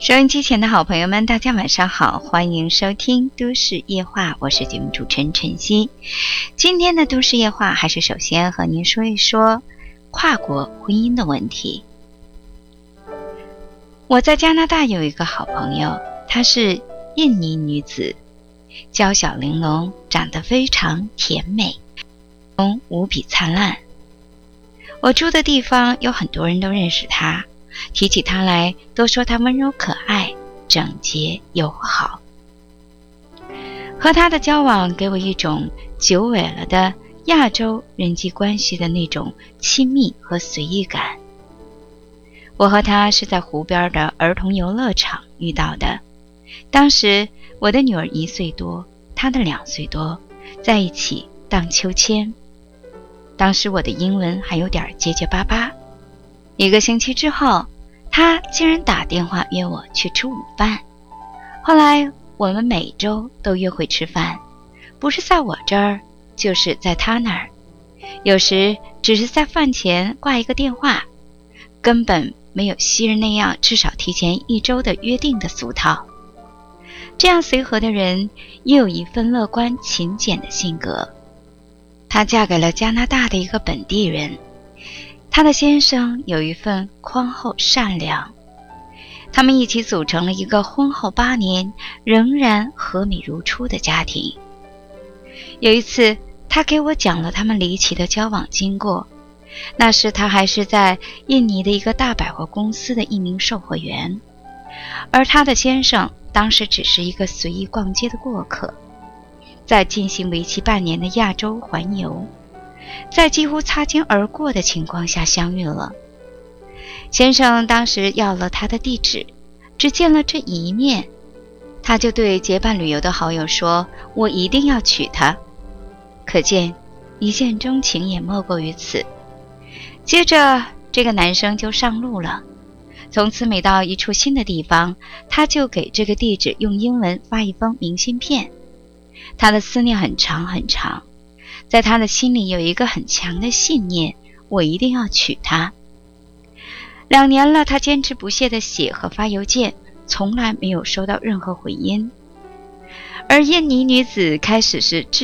收音机前的好朋友们，大家晚上好，欢迎收听都市夜话，我是节目主持人晨曦。今天的都市夜话还是首先和您说一说跨国婚姻的问题。我在加拿大有一个好朋友，她是印尼女子，娇小玲珑，长得非常甜美，无比灿烂。我住的地方有很多人都认识她，提起她来都说她温柔可爱，整洁友好。和她的交往给我一种久违了的亚洲人际关系的那种亲密和随意感。我和她是在湖边的儿童游乐场遇到的，当时我的女儿1岁多，她的2岁多，在一起荡秋千。当时我的英文还有点结结巴巴。1个星期之后，她竟然打电话约我去吃午饭。后来我们每周都约会吃饭，不是在我这儿，就是在她那儿，有时只是在饭前挂一个电话，根本没有昔日那样至少提前1周的约定的俗套。这样随和的人也有一份乐观勤俭的性格。她嫁给了加拿大的一个本地人，她的先生有一份宽厚善良，他们一起组成了一个婚后8年仍然和美如初的家庭。有一次，她给我讲了他们离奇的交往经过。那时她还是在印尼的一个大百货公司的一名售货员，而她的先生当时只是一个随意逛街的过客。在进行为期半年的亚洲环游，在几乎擦肩而过的情况下相遇了。先生当时要了她的地址，只见了这一面，他就对结伴旅游的好友说，我一定要娶她。可见一见钟情也莫过于此。接着这个男生就上路了，从此每到一处新的地方，他就给这个地址用英文发一封明信片。他的思念很长很长，在他的心里有一个很强的信念，我一定要娶她。2年了，他坚持不懈地写和发邮件，从来没有收到任何回音。而印尼女子开始是